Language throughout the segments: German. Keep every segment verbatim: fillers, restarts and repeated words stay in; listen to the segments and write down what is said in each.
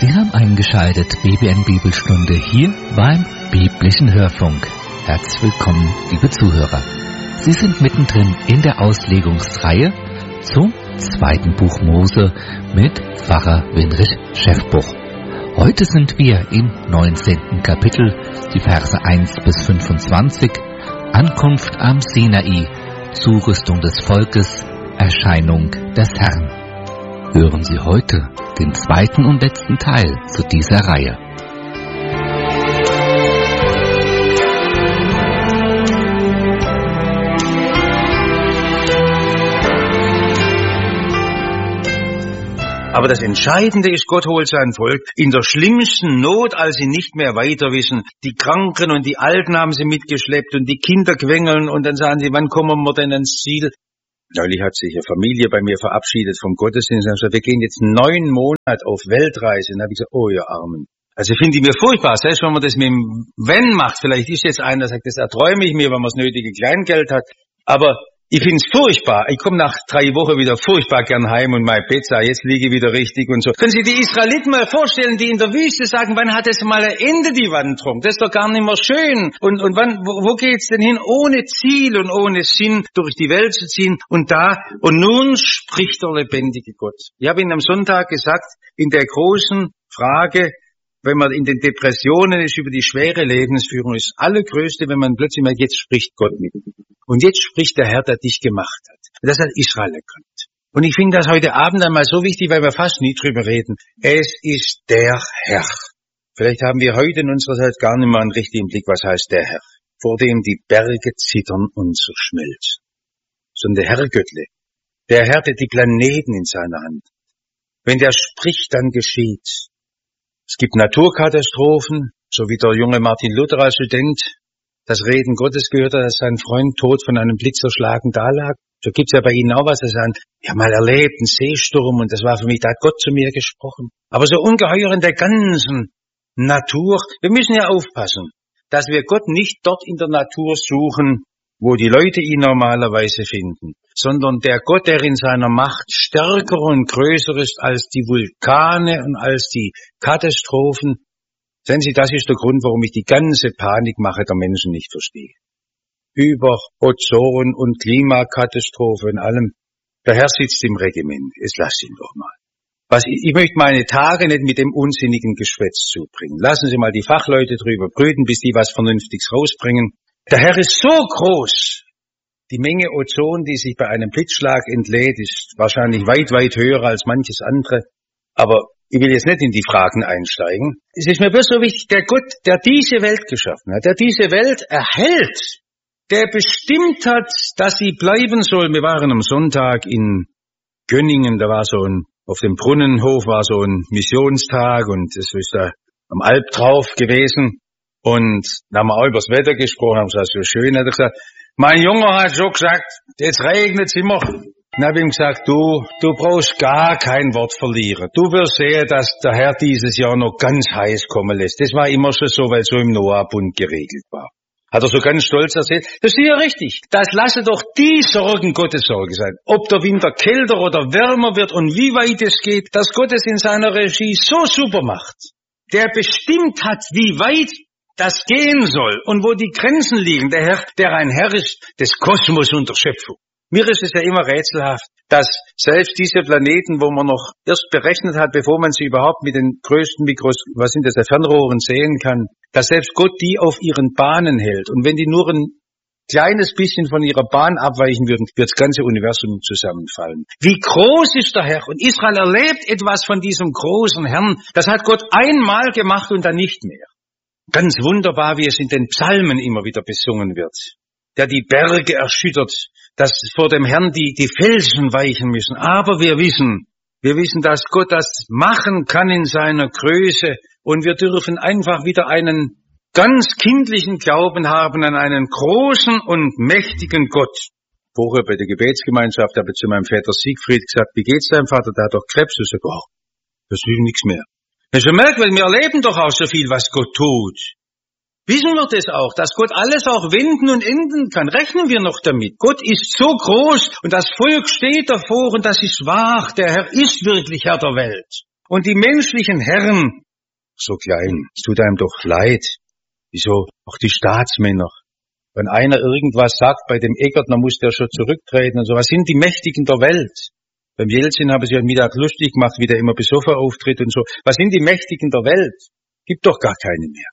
Sie haben eingeschaltet B B N Bibelstunde hier beim biblischen Hörfunk. Herzlich willkommen, liebe Zuhörer. Sie sind mittendrin in der Auslegungsreihe zum zweiten Buch Mose mit Pfarrer Winrich Schäffbuch. Heute sind wir im neunzehnten Kapitel, die Verse eins bis fünfundzwanzig, Ankunft am Sinai, Zurüstung des Volkes, Erscheinung des Herrn. Hören Sie heute den zweiten und letzten Teil zu dieser Reihe. Aber das Entscheidende ist, Gott holt sein Volk in der schlimmsten Not, als sie nicht mehr weiter wissen. Die Kranken und die Alten haben sie mitgeschleppt und die Kinder quengeln und dann sagen sie, wann kommen wir denn ans Ziel? Neulich hat sich eine Familie bei mir verabschiedet vom Gottesdienst und gesagt, wir gehen jetzt neun Monate auf Weltreise. Und dann habe ich gesagt, oh ihr Armen. Also finde ich mir furchtbar, selbst wenn man das mit dem Wenn macht. Vielleicht ist jetzt einer, der sagt, das erträume ich mir, wenn man das nötige Kleingeld hat. Aber ich finde es furchtbar. Ich komme nach drei Wochen wieder furchtbar gern heim und mein Bett sagt, jetzt liege ich wieder richtig und so. Können Sie die Israeliten mal vorstellen, die in der Wüste sagen, wann hat es mal ein Ende, die Wanderung? Das ist doch gar nicht mehr schön. Und, und wann, wo, wo geht's denn hin? Ohne Ziel und ohne Sinn durch die Welt zu ziehen. Und da, und nun spricht der lebendige Gott. Ich habe Ihnen am Sonntag gesagt, in der großen Frage, wenn man in den Depressionen ist über die schwere Lebensführung, ist das Allergrößte, wenn man plötzlich merkt, jetzt spricht Gott mit. Und jetzt spricht der Herr, der dich gemacht hat. Und das hat Israel erkannt. Und ich finde das heute Abend einmal so wichtig, weil wir fast nie drüber reden. Es ist der Herr. Vielleicht haben wir heute in unserer Zeit gar nicht mehr einen richtigen Blick, was heißt der Herr, vor dem die Berge zittern und zerschmelzen. Sondern der Herr Göttle, der Herr, der die Planeten in seiner Hand. Wenn der spricht, dann geschieht. Es gibt Naturkatastrophen, so wie der junge Martin Luther als Student das Reden Gottes gehört hat, dass sein Freund tot von einem Blitz erschlagen dalag. So gibt's ja bei Ihnen auch was, dass Sie sagen, ich habe mal erlebt, einen Seesturm und das war für mich, da hat Gott zu mir gesprochen. Aber so ungeheuer in der ganzen Natur, wir müssen ja aufpassen, dass wir Gott nicht dort in der Natur suchen, wo die Leute ihn normalerweise finden, sondern der Gott, der in seiner Macht stärker und größer ist als die Vulkane und als die Katastrophen. Sehen Sie, das ist der Grund, warum ich die ganze Panikmache der Menschen nicht verstehe. Über Ozon und Klimakatastrophe und allem. Der Herr sitzt im Regiment. Jetzt lass ihn doch mal. Was, ich, ich möchte meine Tage nicht mit dem unsinnigen Geschwätz zubringen. Lassen Sie mal die Fachleute drüber brüten, bis die was Vernünftiges rausbringen. Der Herr ist so groß. Die Menge Ozon, die sich bei einem Blitzschlag entlädt, ist wahrscheinlich weit, weit höher als manches andere. Aber ich will jetzt nicht in die Fragen einsteigen. Es ist mir bloß so wichtig, der Gott, der diese Welt geschaffen hat, der diese Welt erhält, der bestimmt hat, dass sie bleiben soll. Wir waren am Sonntag in Gönningen, da war so ein, auf dem Brunnenhof war so ein Missionstag und das ist da am Alp drauf gewesen. Und da haben wir auch über das Wetter gesprochen, haben gesagt, so schön, hat er gesagt, mein Junge hat schon gesagt, jetzt regnet's immer. Dann habe ich ihm gesagt, du, du brauchst gar kein Wort verlieren. Du wirst sehen, dass der Herr dieses Jahr noch ganz heiß kommen lässt. Das war immer schon so, weil so im Noah-Bund geregelt war. Hat er so ganz stolz erzählt. Das ist ja richtig. Das lasse doch die Sorgen Gottes Sorge sein. Ob der Winter kälter oder wärmer wird und wie weit es geht, dass Gott es in seiner Regie so super macht. Der bestimmt hat, wie weit das gehen soll und wo die Grenzen liegen. Der Herr, der ein Herr ist des Kosmos und der Schöpfung. Mir ist es ja immer rätselhaft, dass selbst diese Planeten, wo man noch erst berechnet hat, bevor man sie überhaupt mit den größten Mikros, was sind das, der Fernrohren sehen kann, dass selbst Gott die auf ihren Bahnen hält. Und wenn die nur ein kleines bisschen von ihrer Bahn abweichen würden, wird das ganze Universum zusammenfallen. Wie groß ist der Herr? Und Israel erlebt etwas von diesem großen Herrn. Das hat Gott einmal gemacht und dann nicht mehr. Ganz wunderbar, wie es in den Psalmen immer wieder besungen wird. Der die Berge erschüttert, dass vor dem Herrn die, die Felsen weichen müssen. Aber wir wissen, wir wissen, dass Gott das machen kann in seiner Größe und wir dürfen einfach wieder einen ganz kindlichen Glauben haben an einen großen und mächtigen Gott. Vorher bei der Gebetsgemeinschaft habe ich zu meinem Vater Siegfried gesagt, wie geht's deinem Vater? Der hat doch Krebs. Ich sage, oh, das will nichts mehr. Das ist schon merkwürdig, wir erleben doch auch so viel, was Gott tut. Wissen wir das auch, dass Gott alles auch wenden und enden kann? Rechnen wir noch damit? Gott ist so groß und das Volk steht davor und das ist wahr. Der Herr ist wirklich Herr der Welt. Und die menschlichen Herren, so klein, es tut einem doch leid. Wieso? Auch die Staatsmänner. Wenn einer irgendwas sagt bei dem Eckert, dann muss der schon zurücktreten und so. Was sind die Mächtigen der Welt? Beim Jelzin habe ich ja am Mittag lustig gemacht, wie der immer besoffen auftritt und so. Was sind die Mächtigen der Welt? Gibt doch gar keine mehr.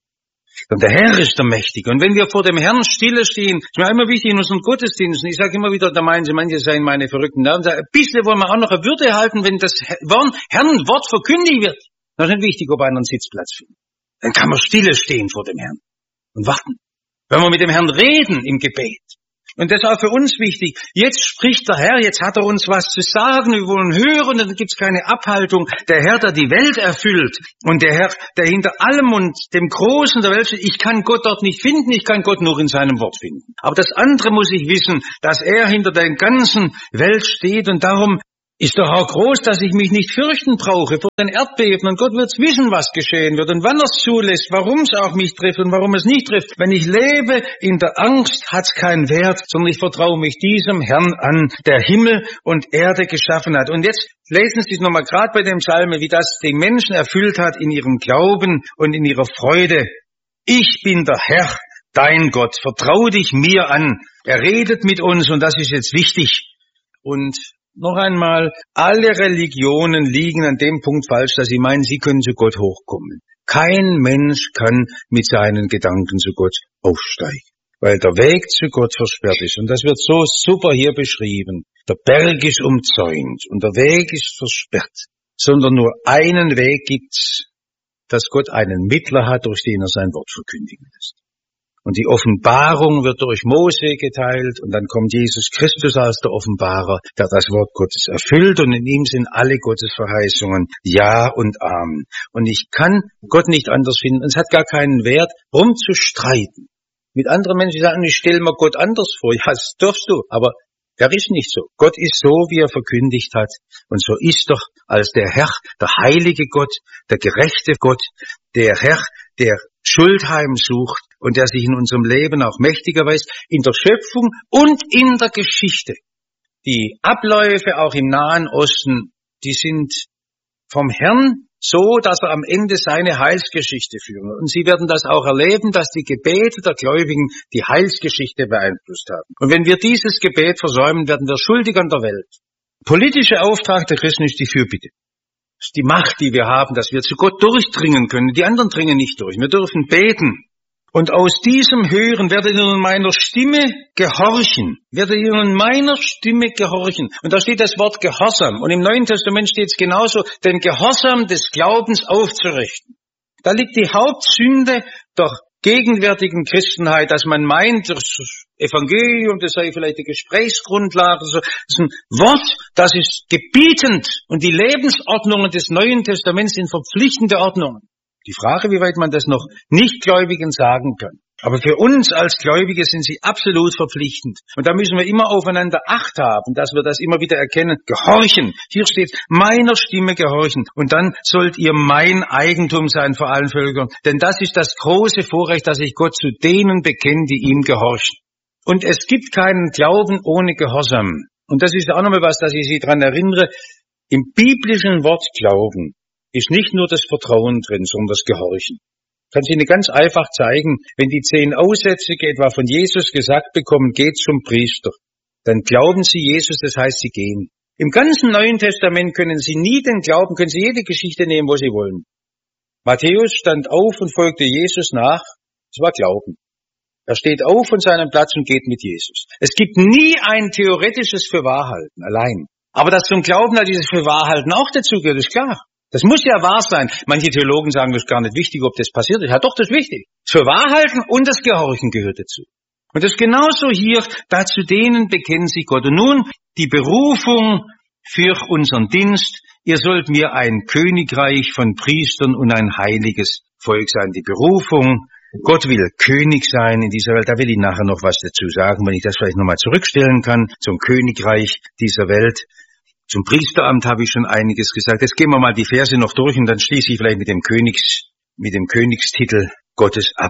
Und der Herr ist der Mächtige. Und wenn wir vor dem Herrn stille stehen, ist mir immer wichtig in unseren Gottesdiensten, ich sage immer wieder, da meinen sie, manche seien meine verrückten Nerven, ein bisschen wollen wir auch noch eine Würde halten, wenn das Herrn Wort verkündigt wird. Das ist nicht wichtig, ob einer einen Sitzplatz findet. Dann kann man stille stehen vor dem Herrn und warten. Wenn wir mit dem Herrn reden im Gebet. Und das ist auch für uns wichtig. Jetzt spricht der Herr, jetzt hat er uns was zu sagen, wir wollen hören, dann gibt es keine Abhaltung. Der Herr, der die Welt erfüllt und der Herr, der hinter allem und dem Großen der Welt steht, ich kann Gott dort nicht finden, ich kann Gott nur in seinem Wort finden. Aber das andere muss ich wissen, dass er hinter der ganzen Welt steht und darum ist doch auch groß, dass ich mich nicht fürchten brauche vor den Erdbeben. Und Gott wird wissen, was geschehen wird und wann er es zulässt, warum es auch mich trifft und warum es nicht trifft. Wenn ich lebe in der Angst, hat es keinen Wert, sondern ich vertraue mich diesem Herrn an, der Himmel und Erde geschaffen hat. Und jetzt lesen Sie es nochmal gerade bei dem Psalme, wie das die Menschen erfüllt hat in ihrem Glauben und in ihrer Freude. Ich bin der Herr, dein Gott, vertraue dich mir an. Er redet mit uns und das ist jetzt wichtig. Und noch einmal, alle Religionen liegen an dem Punkt falsch, dass sie meinen, sie können zu Gott hochkommen. Kein Mensch kann mit seinen Gedanken zu Gott aufsteigen, weil der Weg zu Gott versperrt ist. Und das wird so super hier beschrieben. Der Berg ist umzäunt und der Weg ist versperrt. Sondern nur einen Weg gibt's, dass Gott einen Mittler hat, durch den er sein Wort verkündigen lässt. Und die Offenbarung wird durch Mose geteilt und dann kommt Jesus Christus als der Offenbarer, der das Wort Gottes erfüllt und in ihm sind alle Gottes Verheißungen Ja und Amen. Und ich kann Gott nicht anders finden. Es hat gar keinen Wert, rumzustreiten. Mit anderen Menschen sagen, ich stelle mir Gott anders vor. Ja, das darfst du, aber er ist nicht so. Gott ist so, wie er verkündigt hat. Und so ist doch als der Herr, der heilige Gott, der gerechte Gott, der Herr, der Schuld heimsucht und der sich in unserem Leben auch mächtig erweist, in der Schöpfung und in der Geschichte. Die Abläufe auch im Nahen Osten, die sind vom Herrn so, dass er am Ende seine Heilsgeschichte führen. Und Sie werden das auch erleben, dass die Gebete der Gläubigen die Heilsgeschichte beeinflusst haben. Und wenn wir dieses Gebet versäumen, werden wir schuldig an der Welt. Politischer Auftrag der Christen ist die Fürbitte. Das ist die Macht, die wir haben, dass wir zu Gott durchdringen können. Die anderen dringen nicht durch. Wir dürfen beten. Und aus diesem Hören werdet ihr nun meiner Stimme gehorchen. Werdet ihr nun meiner Stimme gehorchen. Und da steht das Wort Gehorsam. Und im Neuen Testament steht es genauso, den Gehorsam des Glaubens aufzurichten. Da liegt die Hauptsünde der gegenwärtigen Christenheit, dass man meint, das Evangelium, das sei vielleicht die Gesprächsgrundlage. Das ist ein Wort, das ist gebietend. Und die Lebensordnungen des Neuen Testaments sind verpflichtende Ordnungen. Die Frage, wie weit man das noch Nichtgläubigen sagen kann. Aber für uns als Gläubige sind sie absolut verpflichtend. Und da müssen wir immer aufeinander Acht haben, dass wir das immer wieder erkennen. Gehorchen. Hier steht, meiner Stimme gehorchen. Und dann sollt ihr mein Eigentum sein vor allen Völkern. Denn das ist das große Vorrecht, dass ich Gott zu denen bekenne, die ihm gehorchen. Und es gibt keinen Glauben ohne Gehorsam. Und das ist auch nochmal was, dass ich Sie daran erinnere. Im biblischen Wort Glauben ist nicht nur das Vertrauen drin, sondern das Gehorchen. Ich kann es Ihnen ganz einfach zeigen, wenn die zehn Aussätzige etwa von Jesus gesagt bekommen, geht zum Priester, dann glauben sie Jesus, das heißt, sie gehen. Im ganzen Neuen Testament können Sie nie den Glauben, können Sie jede Geschichte nehmen, wo Sie wollen. Matthäus stand auf und folgte Jesus nach, das war Glauben. Er steht auf von seinem Platz und geht mit Jesus. Es gibt nie ein theoretisches Fürwahrhalten, allein. Aber dass zum Glauben da dieses Fürwahrhalten auch dazu gehört, ist klar. Das muss ja wahr sein. Manche Theologen sagen, das ist gar nicht wichtig, ob das passiert ist. Ja, doch, das ist wichtig. Das Fürwahrhalten und das Gehorchen gehört dazu. Und das ist genauso hier, da zu denen bekennen sie Gott. Und nun die Berufung für unseren Dienst. Ihr sollt mir ein Königreich von Priestern und ein heiliges Volk sein. Die Berufung. Gott will König sein in dieser Welt. Da will ich nachher noch was dazu sagen, wenn ich das vielleicht nochmal zurückstellen kann zum Königreich dieser Welt. Zum Priesteramt habe ich schon einiges gesagt. Jetzt gehen wir mal die Verse noch durch und dann schließe ich vielleicht mit dem Königs, mit dem Königstitel Gottes ab.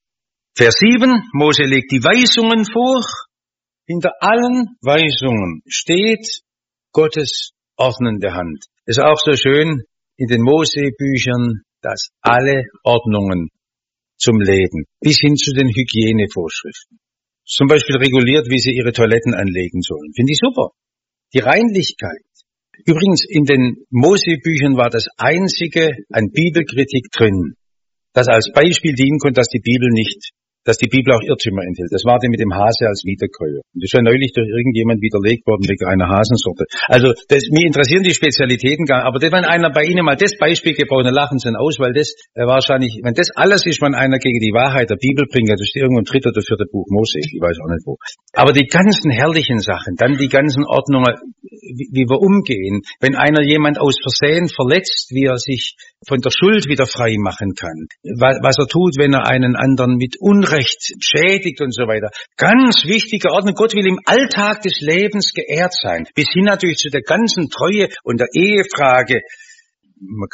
Vers sieben, Mose legt die Weisungen vor. Hinter allen Weisungen steht Gottes ordnende Hand. Ist auch so schön. in den Mosebüchern, dass alle Ordnungen zum Leben, bis hin zu den Hygienevorschriften, zum Beispiel reguliert, wie sie ihre Toiletten anlegen sollen. Finde ich super. Die Reinlichkeit. Übrigens, in den Mosebüchern war das einzige an Bibelkritik drin, das als Beispiel dienen konnte, dass die Bibel nicht, dass die Bibel auch Irrtümer enthält. Das war der mit dem Hase als Wiederkäuer. Und das ist ja neulich durch irgendjemand widerlegt worden wegen einer Hasensorte. Also, das, mich interessieren die Spezialitäten gar nicht. Aber wenn einer bei Ihnen mal das Beispiel gebraucht, dann lachen Sie ihn aus, weil das äh, wahrscheinlich, wenn das alles ist, wenn einer gegen die Wahrheit der Bibel bringt, das ist irgendwo ein dritter oder vierter Buch Mose, ich weiß auch nicht wo. Aber die ganzen herrlichen Sachen, dann die ganzen Ordnungen, wie, wie wir umgehen, wenn einer jemand aus Versehen verletzt, wie er sich von der Schuld wieder frei machen kann, was er tut, wenn er einen anderen mit Unrecht schädigt und so weiter. Ganz wichtige Ordnung. Gott will im Alltag des Lebens geehrt sein. Bis hin natürlich zu der ganzen Treue und der Ehefrage. Man